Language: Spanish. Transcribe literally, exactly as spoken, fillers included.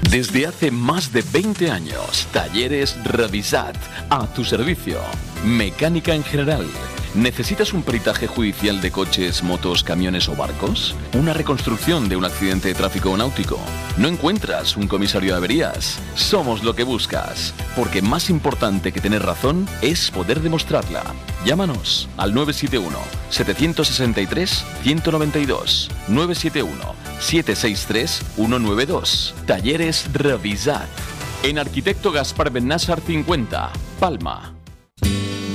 Desde hace más de veinte años, Talleres Revisat, a tu servicio. Mecánica en general. ¿Necesitas un peritaje judicial de coches, motos, camiones o barcos? ¿Una reconstrucción de un accidente de tráfico o náutico? ¿No encuentras un comisario de averías? Somos lo que buscas, porque más importante que tener razón es poder demostrarla. Llámanos al nueve siete uno, siete seis tres, uno nueve dos, nueve siete uno, siete seis tres, uno nueve dos. Talleres Revisat. En Arquitecto Gaspar Bennassar cincuenta, Palma.